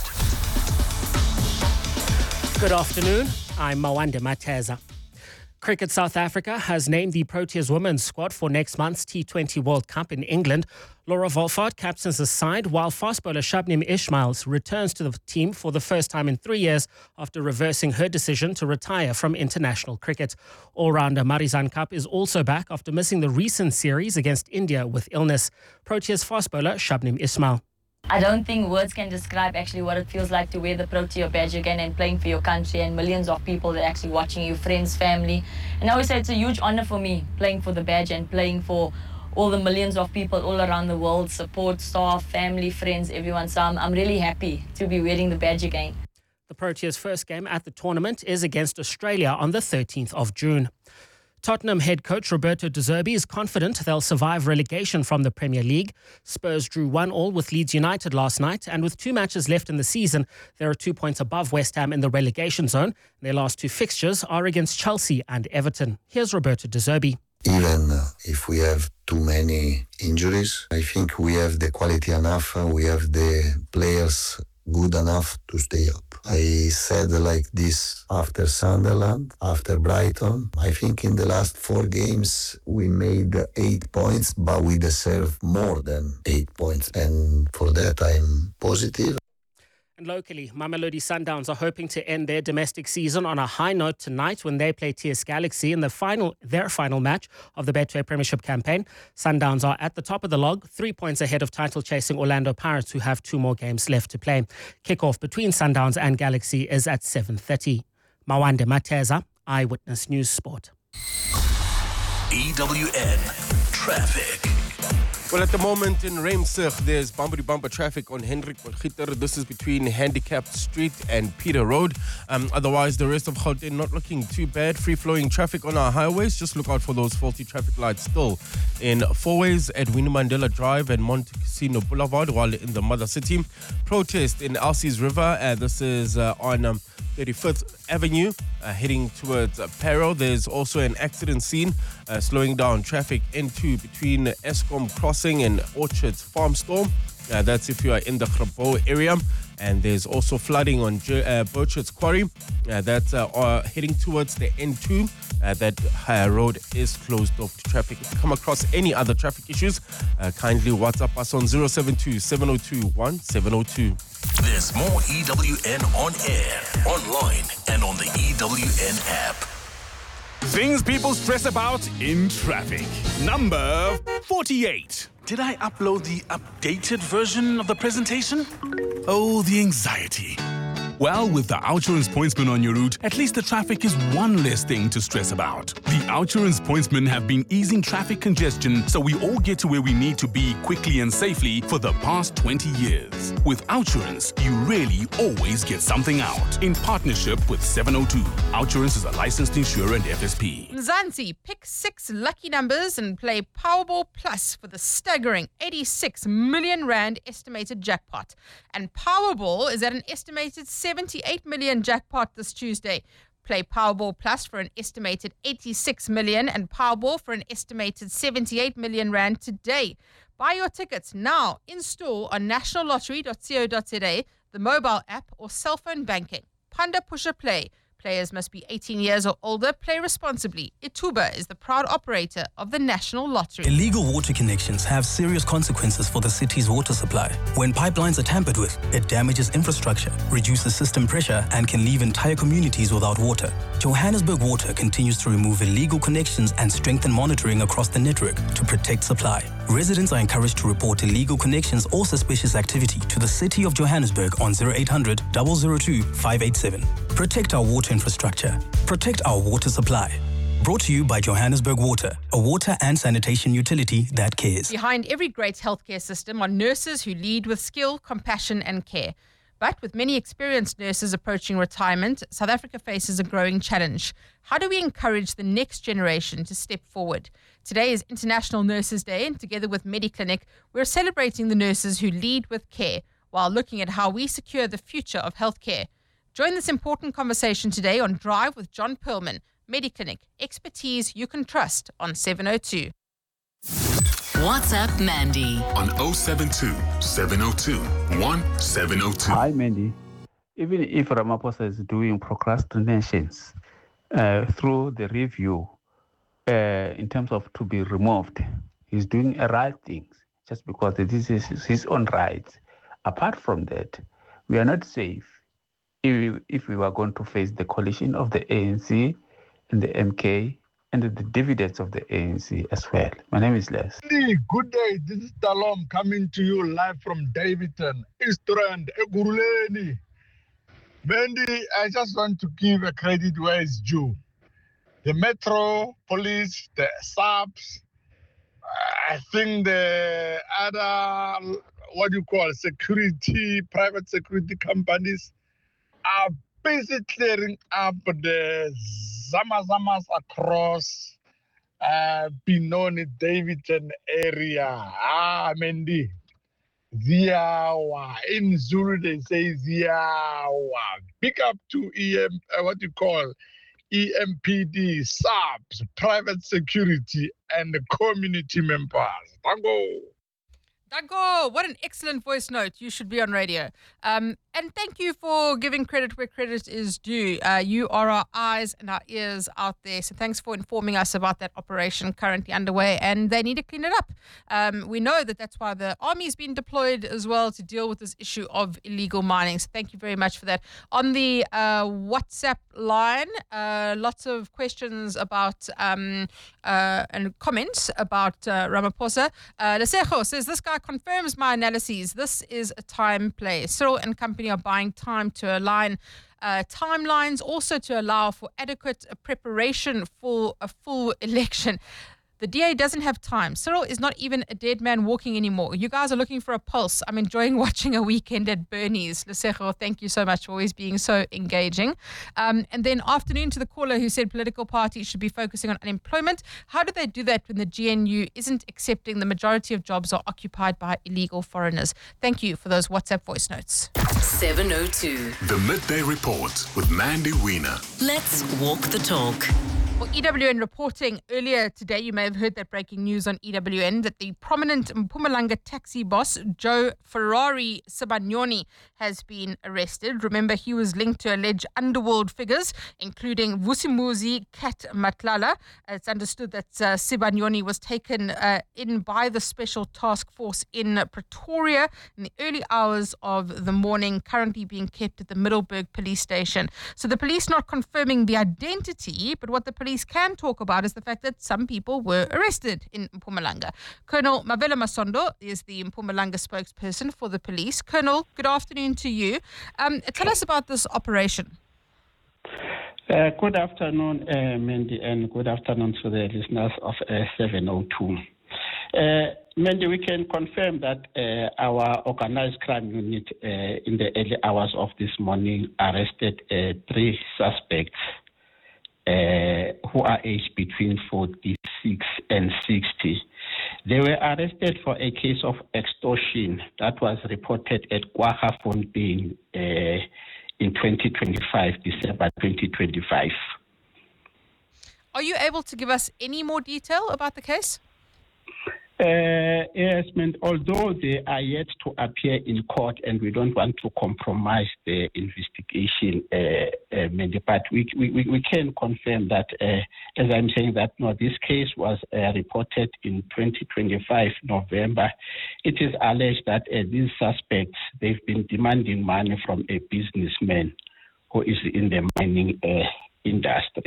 Good afternoon. I'm Mawande Mateza. Cricket South Africa has named the Proteas women's squad for next month's T twenty World Cup in England. Laura Wolfhard captains the side, while fast bowler Shabnim Ismail returns to the team for the first time in three years after reversing her decision to retire from international cricket. All-rounder Marizanne Kapp is also back after missing the recent series against India with illness. Proteas fast bowler Shabnim Ismail. I don't think words can describe actually what it feels like to wear the Protea badge again and playing for your country and millions of people that are actually watching you, friends, family. And I always say it's a huge honor for me playing for the badge and playing for all the millions of people all around the world, support, staff, family, friends, everyone. So I'm, I'm really happy to be wearing the badge again. The Proteas' first game at the tournament is against Australia on the thirteenth of June. Tottenham head coach Roberto De Zerbi is confident they'll survive relegation from the Premier League. Spurs drew one all with Leeds United last night, and with two matches left in the season, they are two points above West Ham in the relegation zone. Their last two fixtures are against Chelsea and Everton. Here's Roberto De Zerbi. Even if we have too many injuries, I think we have the quality enough, we have the players good enough to stay up. I said like this after Sunderland, after Brighton. I think in the last four games we made eight points, but we deserve more than eight points. And for that I'm positive. And locally, Mamelodi Sundowns are hoping to end their domestic season on a high note tonight when they play T S Galaxy in the final, their final match of the Betway Premiership campaign. Sundowns are at the top of the log, three points ahead of title-chasing Orlando Pirates, who have two more games left to play. Kickoff between Sundowns and Galaxy is at seven thirty. Mawande Mateza, Eyewitness News Sport. E W N Traffic. Well, at the moment in Reimsig, there's bumper-to-bumper traffic on Hendrik Potgieter. This is between Handicapped Street and Peter Road. Um, otherwise, the rest of Gauteng not looking too bad. Free-flowing traffic on our highways. Just look out for those faulty traffic lights still in four-ways at Winnie Mandela Drive and Monte Cassino Boulevard, while in the Mother City. Protest in Elsie's River. Uh, this is uh, on um, thirty-fifth Avenue, uh, heading towards uh, Parow. There's also an accident scene, uh, slowing down traffic into between Eskom Crossing and Orchards Farm Store. Uh, that's if you are in the Grabo area. And there's also flooding on uh, Burchett's Quarry. Uh, that's uh, uh, heading towards the N two. Uh, that uh, road is closed off to traffic. If you come across any other traffic issues, uh, kindly WhatsApp us on zero seven two, seven zero two, one seven zero two. There's more E W N on air, online, and on the E W N app. Things people stress about in traffic. Number forty-eight. Did I upload the updated version of the presentation? Oh, the anxiety. Well, with the Outsurance Pointsman on your route, at least the traffic is one less thing to stress about. The Outsurance Pointsmen have been easing traffic congestion so we all get to where we need to be quickly and safely for the past twenty years. With Outsurance, you really always get something out. In partnership with seven oh two. Outsurance is a licensed insurer and F S P. Mzansi, pick six lucky numbers and play Powerball Plus for the staggering eighty-six million rand estimated jackpot. And Powerball is at an estimated seventy-eight million jackpot this Tuesday. Play Powerball Plus for an estimated eighty-six million and Powerball for an estimated seventy-eight million rand today. Buy your tickets now in store on national lottery dot co dot za, the mobile app or cell phone banking. Panda Pusher Play. Players must be eighteen years or older. Play responsibly. Ituba is the proud operator of the National Lottery. Illegal water connections have serious consequences for the city's water supply. When pipelines are tampered with, it damages infrastructure, reduces system pressure, and can leave entire communities without water. Johannesburg Water continues to remove illegal connections and strengthen monitoring across the network to protect supply. Residents are encouraged to report illegal connections or suspicious activity to the City of Johannesburg on zero eight hundred, zero zero two, five eight seven. Protect our water infrastructure. Protect our water supply. Brought to you by Johannesburg Water, a water and sanitation utility that cares. Behind every great healthcare system are nurses who lead with skill, compassion and care. But with many experienced nurses approaching retirement, South Africa faces a growing challenge. How do we encourage the next generation to step forward? Today is International Nurses Day, and together with Mediclinic, we're celebrating the nurses who lead with care while looking at how we secure the future of healthcare. Join this important conversation today on Drive with John Perlman, Mediclinic, expertise you can trust on seven oh two. WhatsApp Mandy on oh seven two, seven oh two, one seven oh two. Hi, Mandy. Even if Ramaphosa is doing procrastinations uh, through the review uh, in terms of to be removed, he's doing a right thing just because this is his own rights. Apart from that, we are not safe if, if we were going to face the coalition of the A N C and the M K and the dividends of the A N C as well. My name is Les. Good day. This is Talom coming to you live from Davidton, East Rand, Eguruleni. Mandy, I just want to give a credit where it's due. The Metro Police, the S A Ps, I think the other, what do you call, security, private security companies are busy clearing up the Zamazamas across uh, Benoni, Davidton area. Ah, Mandy. Ziawa. In Zulu, they say Ziawa. Pick up to E M, uh, what you call E M P D, S A Ps, private security, and the community members. Tango. Dago, what an excellent voice note. You should be on radio. Um, and thank you for giving credit where credit is due. Uh, you are our eyes and our ears out there. So thanks for informing us about that operation currently underway. And they need to clean it up. Um, we know that that's why the army's been deployed as well to deal with this issue of illegal mining. So thank you very much for that. On the uh, WhatsApp line, uh, lots of questions about um, uh, and comments about uh, Ramaphosa. Uh, Lesejo says, this guy confirms my analyses. This is a time play. Cyril and company are buying time to align uh, timelines, also to allow for adequate uh, preparation for a full election. The D A doesn't have time. Cyril is not even a dead man walking anymore. You guys are looking for a pulse. I'm enjoying watching a weekend at Bernie's. Lesejo, thank you so much for always being so engaging. Um, and then afternoon to the caller who said political parties should be focusing on unemployment. How do they do that when the G N U isn't accepting the majority of jobs are occupied by illegal foreigners? Thank you for those WhatsApp voice notes. seven oh two. The Midday Report with Mandy Wiener. Let's walk the talk. Well, E W N reporting earlier today, you may have heard that breaking news on E W N, that the prominent Mpumalanga taxi boss, Joe Ferrari Sibanyoni, has been arrested. Remember, he was linked to alleged underworld figures, including Vusimuzi Kat Matlala. It's understood that uh, Sibanyoni was taken uh, in by the Special Task Force in Pretoria in the early hours of the morning, currently being kept at the Middelburg police station. So the police not confirming the identity, but what the police can talk about is the fact that some people were arrested in Mpumalanga. Colonel Mavela Masondo is the Mpumalanga spokesperson for the police. Colonel, good afternoon to you. Um, tell us about this operation. Uh, good afternoon, uh, Mandy, and good afternoon to the listeners of uh, seven oh two. Uh, Mandy, we can confirm that uh, our organized crime unit uh, in the early hours of this morning arrested uh, three suspects uh, who are aged between forty-six and sixty. They were arrested for a case of extortion that was reported at Kwaggafontein uh, in twenty twenty-five, December twenty twenty-five. Are you able to give us any more detail about the case? Uh, yes, man, although they are yet to appear in court and we don't want to compromise the investigation, uh, uh, but we, we, we can confirm that, uh, as I'm saying that, no, this case was uh, reported in twenty twenty-five, November. It is alleged that uh, these suspects, they've been demanding money from a businessman who is in the mining uh, industry.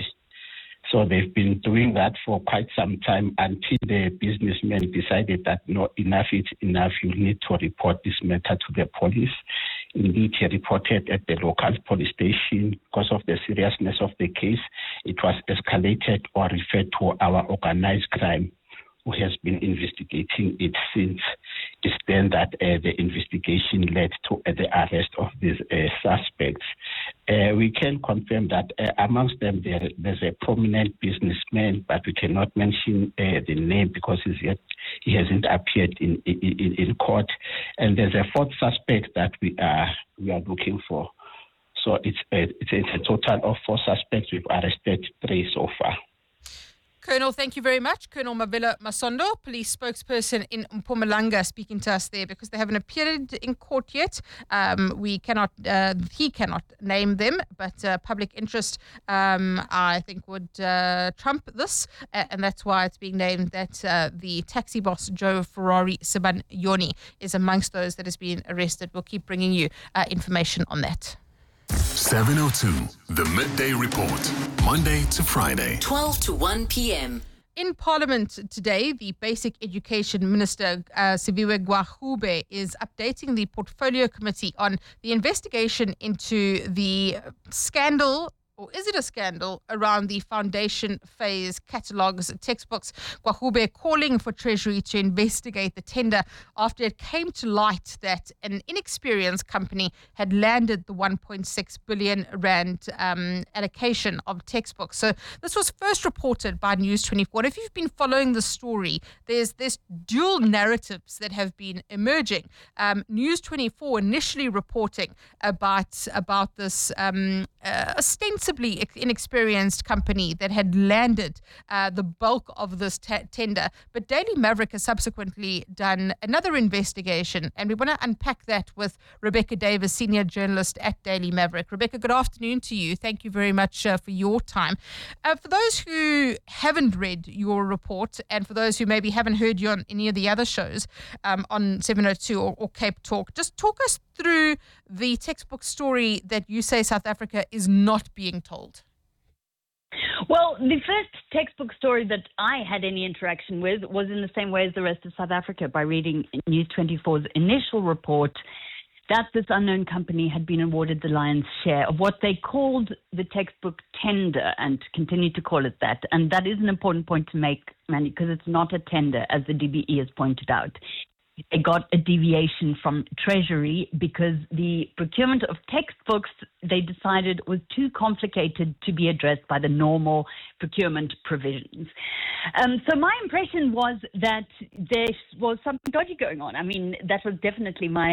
So they've been doing that for quite some time until the businessman decided that no, enough is enough. You need to report this matter to the police. Indeed, he reported at the local police station. Because of the seriousness of the case, it was escalated or referred to our organized crime, who has been investigating it since. It's then that uh, the investigation led to uh, the arrest of these uh, suspects. Uh, we can confirm that uh, amongst them there, there's a prominent businessman, but we cannot mention uh, the name because he's yet, he hasn't appeared in, in, in court. And there's a fourth suspect that we are we are looking for. So it's a, it's a, it's a total of four suspects. We've arrested three so far. Colonel, thank you very much. Colonel Mavela Masondo, police spokesperson in Mpumalanga, speaking to us there because they haven't appeared in court yet. Um, we cannot, uh, he cannot name them, but uh, public interest, um, I think, would uh, trump this, uh, and that's why it's being named that uh, the taxi boss, Joe Ferrari Sibanyoni, is amongst those that has been arrested. We'll keep bringing you uh, information on that. seven oh two, the Midday Report, Monday to Friday, twelve to one p.m. In Parliament today, the Basic Education Minister, uh, Siviwe Gwahube, is updating the Portfolio Committee on the investigation into the scandal, or is it a scandal, around the foundation phase catalogues textbooks. Gwahube calling for Treasury to investigate the tender after it came to light that an inexperienced company had landed the one point six billion rand um, allocation of textbooks. So this was first reported by News twenty-four. And if you've been following the story, there's there's dual narratives that have been emerging. Um, News twenty-four initially reporting about, about this um, uh, ostensibly inexperienced company that had landed uh, the bulk of this t- tender. But Daily Maverick has subsequently done another investigation, and we want to unpack that with Rebecca Davis, senior journalist at Daily Maverick. Rebecca, good afternoon to you. Thank you very much uh, for your time. Uh, for those who haven't read your report, and for those who maybe haven't heard you on any of the other shows um, on seven oh two or, or Cape Talk, just talk us through the textbook story that you say South Africa is not being told. Well, the first textbook story that I had any interaction with was in the same way as the rest of South Africa, by reading News twenty-four's initial report that this unknown company had been awarded the lion's share of what they called the textbook tender, and continue to call it that. And that is an important point to make, Manny, because it's not a tender, as the D B E has pointed out. They got a deviation from Treasury because the procurement of textbooks, they decided, was too complicated to be addressed by the normal procurement provisions. Um, so my impression was that there was something dodgy going on. I mean, that was definitely my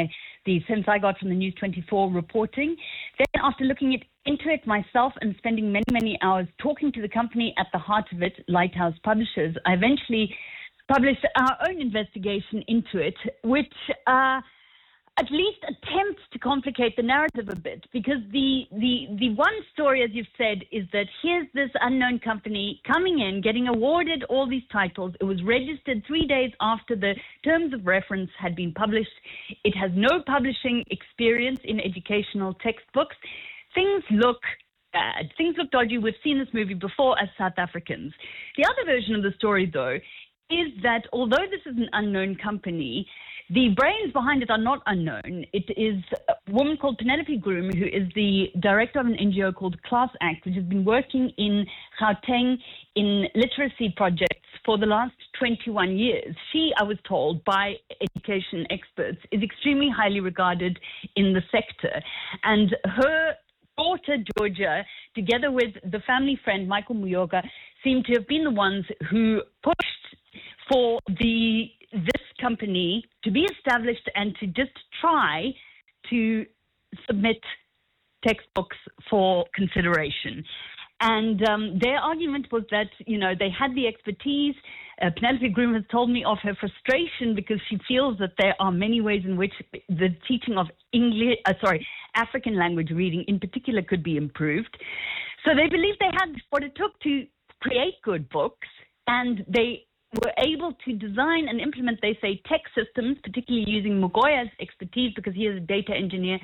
the sense I got from the News twenty-four reporting. Then after looking it, into it myself and spending many, many hours talking to the company at the heart of it, Lighthouse Publishers, I eventually published our own investigation into it, which uh, at least attempts to complicate the narrative a bit, because the, the, the one story, as you've said, is that here's this unknown company coming in, getting awarded all these titles. It was registered three days after the terms of reference had been published. It has no publishing experience in educational textbooks. Things look bad. Things look dodgy. We've seen this movie before as South Africans. The other version of the story, though, is that although this is an unknown company, the brains behind it are not unknown. It is a woman called Penelope Groom, who is the director of an N G O called Class Act, which has been working in Gauteng in literacy projects for the last twenty-one years. She, I was told by education experts, is extremely highly regarded in the sector. And her daughter, Georgia, together with the family friend, Michael Muyoga, seem to have been the ones who pushed for the this company to be established and to just try to submit textbooks for consideration. And um, their argument was that, you know, they had the expertise. Uh, Penelope Groom has told me of her frustration because she feels that there are many ways in which the teaching of English, uh, sorry, African language reading in particular could be improved. So they believe they had what it took to create good books, and they were able to design and implement, they say, tech systems, particularly using Mugoya's expertise because he is a data engineer,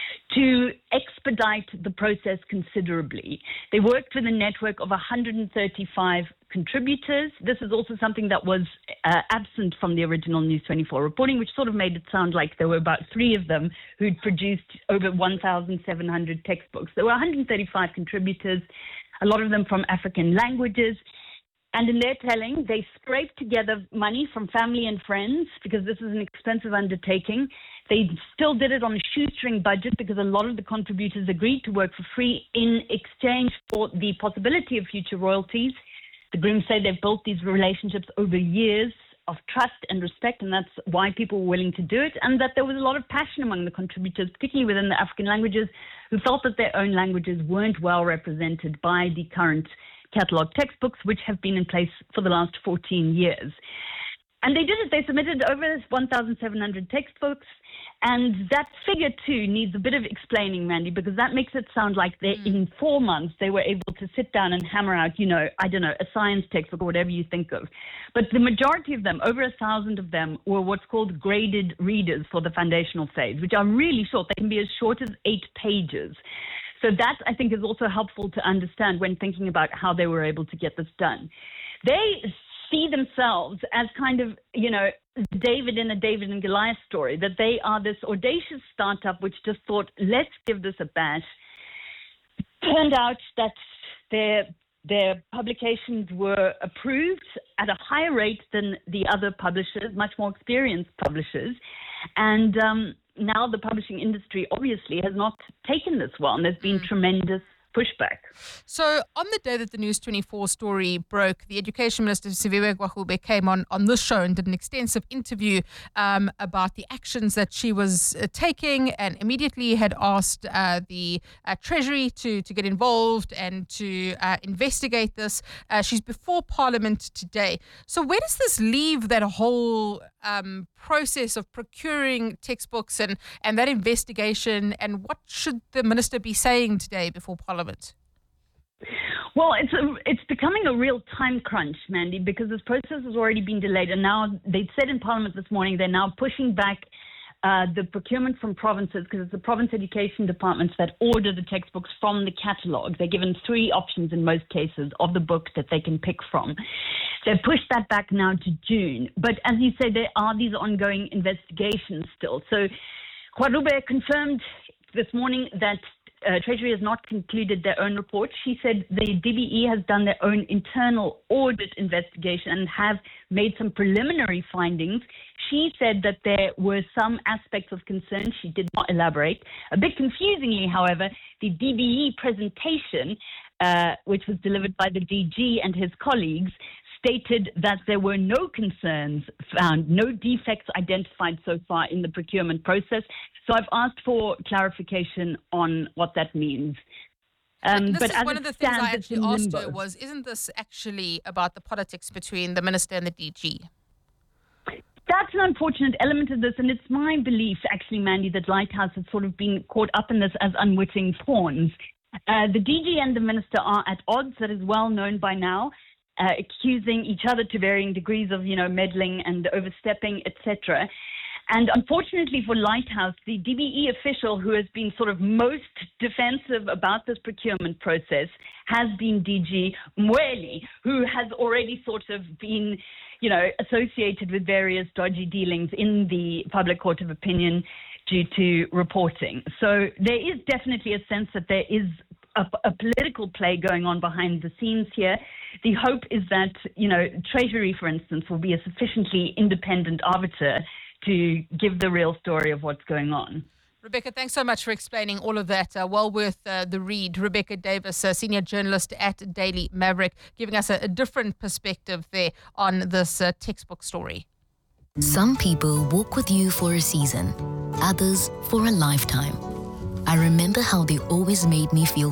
to expedite the process considerably. They worked with a network of one hundred thirty-five contributors. This is also something that was uh, absent from the original News twenty-four reporting, which sort of made it sound like there were about three of them who'd produced over one thousand seven hundred textbooks. There were one hundred thirty-five contributors, a lot of them from African languages. And in their telling, they scraped together money from family and friends because this is an expensive undertaking. They still did it on a shoestring budget because a lot of the contributors agreed to work for free in exchange for the possibility of future royalties. The Grooms say they've built these relationships over years of trust and respect, and that's why people were willing to do it, and that there was a lot of passion among the contributors, particularly within the African languages, who felt that their own languages weren't well represented by the current catalogue textbooks, which have been in place for the last fourteen years. And they did it. They submitted over one thousand seven hundred textbooks. And that figure, too, needs a bit of explaining, Mandy, because that makes it sound like they, mm. in four months they were able to sit down and hammer out, you know, I don't know, a science textbook or whatever you think of. But the majority of them, over a thousand of them, were what's called graded readers for the foundational phase, which are really short. They can be as short as eight pages. So that, I think, is also helpful to understand when thinking about how they were able to get this done. They see themselves as kind of, you know, David in a David and Goliath story, that they are this audacious startup which just thought, let's give this a bash. Turned out that their their publications were approved at a higher rate than the other publishers, much more experienced publishers. And um, now the publishing industry obviously has not taken this well, and there's been tremendous pushback. So on the day that the News twenty-four story broke, the Education Minister, Siviwe Gwagube, came on, on this show and did an extensive interview um, about the actions that she was uh, taking, and immediately had asked uh, the uh, Treasury to, to get involved and to uh, investigate this. Uh, she's before Parliament today. So where does this leave that whole um, process of procuring textbooks and, and that investigation, and what should the Minister be saying today before Parliament? Well, it's a, it's becoming a real time crunch, Mandy, because this process has already been delayed, and now they said in Parliament this morning they're now pushing back uh, the procurement from provinces, because it's the province education departments that order the textbooks from the catalogue. They're given three options in most cases of the book that they can pick from. They've pushed that back now to June. But as you say, there are these ongoing investigations still. So Gwagube confirmed this morning that Uh, Treasury has not concluded their own report. She said the D B E has done their own internal audit investigation and have made some preliminary findings. She said that there were some aspects of concern. She did not elaborate. A bit confusingly, however, the D B E presentation, uh, which was delivered by the D G and his colleagues, stated that there were no concerns found, no defects identified so far in the procurement process. So I've asked for clarification on what that means. Um, this but is as one it of the things stands, I it's actually in asked her limbo. was, isn't this actually about the politics between the minister and the D G? That's an unfortunate element of this, and it's my belief, actually, Mandy, that Lighthouse has sort of been caught up in this as unwitting pawns. Uh, the D G and the minister are at odds, that is well known by now, uh, accusing each other to varying degrees of, you know, meddling and overstepping, et cetera. And unfortunately for Lighthouse, the D B E official who has been sort of most defensive about this procurement process has been D G Mweli, who has already sort of been, you know, associated with various dodgy dealings in the public court of opinion due to reporting. So there is definitely a sense that there is a, a political play going on behind the scenes here. The hope is that, you know, Treasury, for instance, will be a sufficiently independent arbiter to give the real story of what's going on. Rebecca, thanks so much for explaining all of that. Uh, well worth uh, the read. Rebecca Davis, a senior journalist at Daily Maverick, giving us a, a different perspective there on this uh, textbook story. Some people walk with you for a season, others for a lifetime. I remember how they always made me feel